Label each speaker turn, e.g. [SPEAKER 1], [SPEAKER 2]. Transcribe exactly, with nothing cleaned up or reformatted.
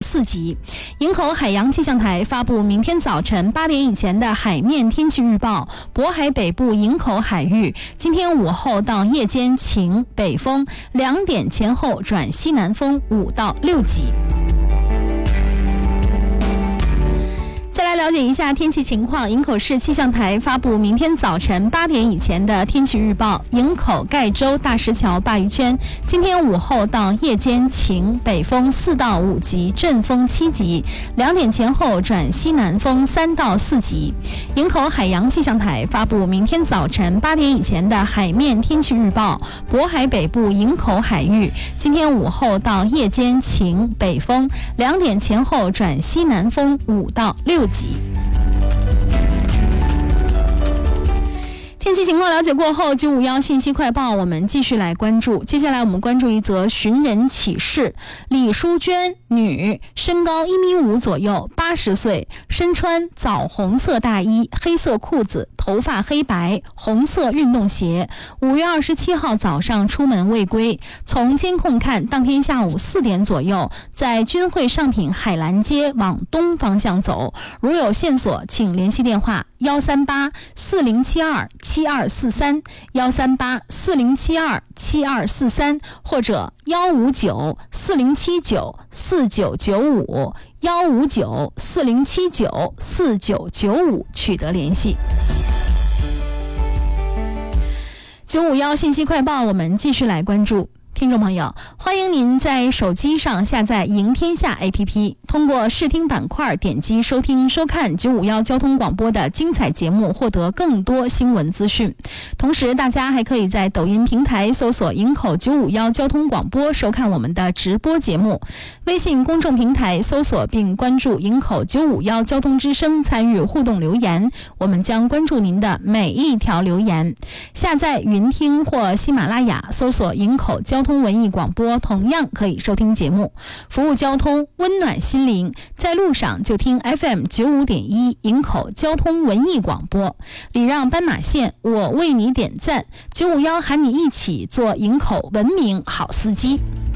[SPEAKER 1] 四级。营口海洋气象台发布明天早晨八点以前的海面天气预报，渤海北部营口海域今天午后到夜间晴，北风，两点前后转西南风五到六级。再来了解一下天气情况。营口市气象台发布明天早晨八点以前的天气预报：营口、盖州、大石桥、鲅鱼圈，今天午后到夜间晴，北风四到五级，阵风七级，两点前后转西南风三到四级。营口海洋气象台发布明天早晨八点以前的海面天气预报：渤海北部营口海域，今天午后到夜间晴，北风，两点前后转西南风五到六级。天气情况了解过后，九五一信息快报我们继续来关注。接下来我们关注一则寻人启事。李淑娟，女，身高一米五左右，八十岁，身穿枣红色大衣、黑色裤子，头发黑白，红色运动鞋。五月二十七号早上出门未归，从监控看，当天下午四点左右，在君汇上品海澜街往东方向走。如有线索，请联系电话幺三八四零七二七二四三幺三八四零七二七二四三或者幺五九四零七九四九九五幺五九四零七九四九九五取得联系。九五一信息快报，我们继续来关注。听众朋友，欢迎您在手机上下载赢天下 A P P， 通过视听板块点击收听收看九五一交通广播的精彩节目，获得更多新闻资讯。同时大家还可以在抖音平台搜索营口九五一交通广播收看我们的直播节目，微信公众平台搜索并关注营口九五一交通之声，参与互动留言，我们将关注您的每一条留言。下载云听或喜马拉雅搜索营口交通文艺广播，同样可以收听节目，服务交通，温暖心灵，在路上就听 F M 九五点一营口交通文艺广播。礼让斑马线，我为你点赞。九五一喊你一起做营口文明好司机。